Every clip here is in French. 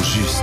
juste.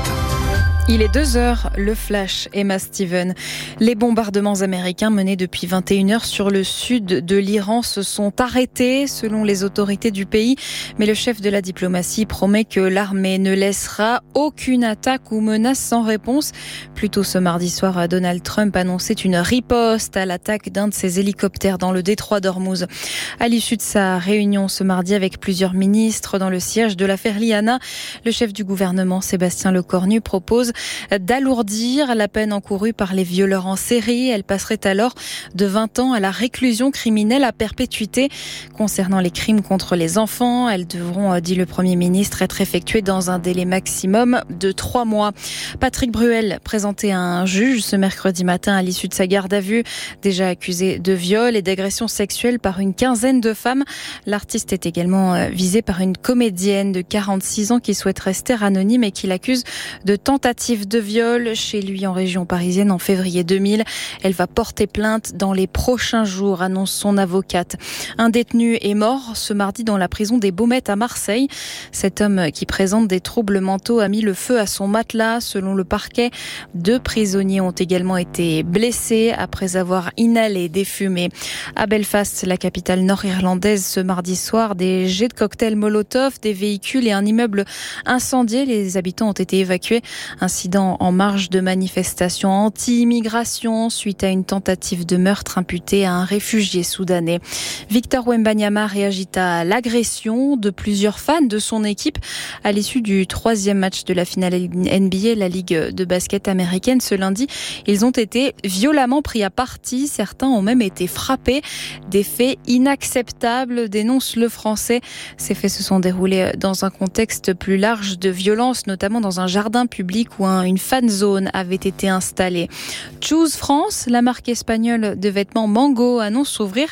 Il est 2h, le flash, Emma Steven. Les bombardements américains menés depuis 21h sur le sud de l'Iran se sont arrêtés selon les autorités du pays. Mais le chef de la diplomatie promet que l'armée ne laissera aucune attaque ou menace sans réponse. Plus tôt ce mardi soir, Donald Trump annonçait une riposte à l'attaque d'un de ses hélicoptères dans le détroit d'Ormuz. À l'issue de sa réunion ce mardi avec plusieurs ministres dans le siège de l'affaire Liana, le chef du gouvernement, Sébastien Lecornu, propose d'alourdir la peine encourue par les violeurs en série. Elle passerait alors de 20 ans à la réclusion criminelle à perpétuité. Concernant les crimes contre les enfants, elles devront, dit le Premier ministre, être effectuées dans un délai maximum de 3 mois. Patrick Bruel, présenté à un juge ce mercredi matin à l'issue de sa garde à vue, déjà accusé de viol et d'agression sexuelle par une quinzaine de femmes. L'artiste est également visé par une comédienne de 46 ans qui souhaite rester anonyme et qui l'accuse de tentative de viol chez lui en région parisienne en février 2000. Elle va porter plainte dans les prochains jours, annonce son avocate. Un détenu est mort ce mardi dans la prison des Baumettes à Marseille. Cet homme qui présente des troubles mentaux a mis le feu à son matelas. Selon le parquet, 2 prisonniers ont également été blessés après avoir inhalé des fumées. À Belfast, la capitale nord-irlandaise, ce mardi soir, des jets de cocktails Molotov, des véhicules et un immeuble incendié. Les habitants ont été évacués. Incident en marge de manifestations anti-immigration suite à une tentative de meurtre imputée à un réfugié soudanais. Victor Wembanyama réagit à l'agression de plusieurs fans de son équipe à l'issue du 3e match de la finale NBA, la ligue de basket américaine. Ce lundi, ils ont été violemment pris à partie. Certains ont même été frappés. Des faits inacceptables, dénonce le Français. Ces faits se sont déroulés dans un contexte plus large de violence, notamment dans un jardin public où une fan zone avait été installée. Choose France, la marque espagnole de vêtements Mango, annonce ouvrir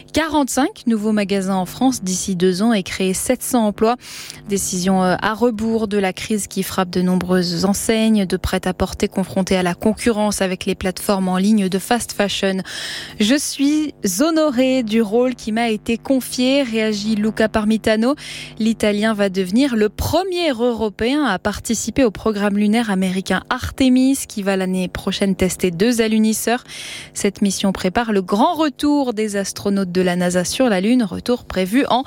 45 nouveaux magasins en France d'ici 2 ans et créer 700 emplois. Décision à rebours de la crise qui frappe de nombreuses enseignes de prêt-à-porter confrontées à la concurrence avec les plateformes en ligne de fast fashion. Je suis honorée du rôle qui m'a été confié, réagit Luca Parmitano. L'Italien va devenir le premier Européen à participer au programme lunaire américain Artemis qui va l'année prochaine tester 2 alunisseurs. Cette mission prépare le grand retour des astronautes de la NASA sur la Lune, retour prévu en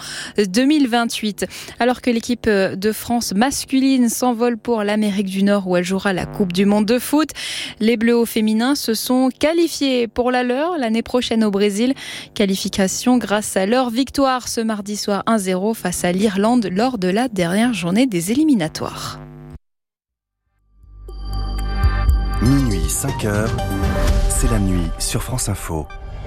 2028. Alors que l'équipe de France masculine s'envole pour l'Amérique du Nord où elle jouera la Coupe du Monde de foot, les Bleus féminins se sont qualifiés pour la leur l'année prochaine au Brésil. Qualification grâce à leur victoire ce mardi soir 1-0 face à l'Irlande lors de la dernière journée des éliminatoires. Minuit, 5h, c'est la nuit sur France Info.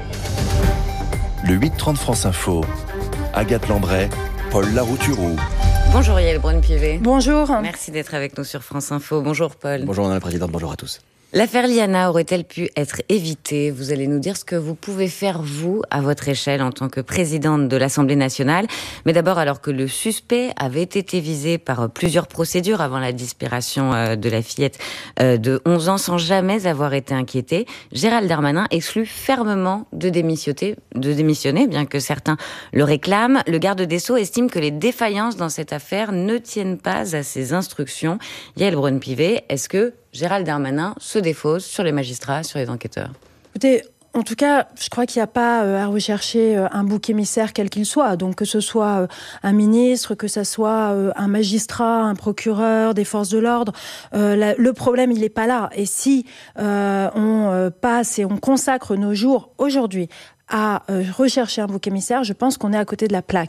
Le 8h30 France Info, Agathe Lambray, Paul Larouturou. Bonjour Yael Braun-Pivet. Bonjour. Merci d'être avec nous sur France Info. Bonjour Paul. Bonjour Madame la Présidente, bonjour à tous. L'affaire Liana aurait-elle pu être évitée ? Vous allez nous dire ce que vous pouvez faire, vous, à votre échelle, en tant que présidente de l'Assemblée nationale. Mais d'abord, alors que le suspect avait été visé par plusieurs procédures avant la disparition de la fillette de 11 ans sans jamais avoir été inquiété, Gérald Darmanin exclut fermement de démissionner, bien que certains le réclament. Le garde des Sceaux estime que les défaillances dans cette affaire ne tiennent pas à ses instructions. Yael Braun-Pivet, est-ce que Gérald Darmanin se défausse sur les magistrats, sur les enquêteurs? Écoutez, en tout cas, je crois qu'il n'y a pas à rechercher un bouc émissaire quel qu'il soit. Donc que ce soit un ministre, que ce soit un magistrat, un procureur, des forces de l'ordre, le problème, il n'est pas là. Et si on passe et on consacre nos jours aujourd'hui à rechercher un bouc émissaire, je pense qu'on est à côté de la plaque.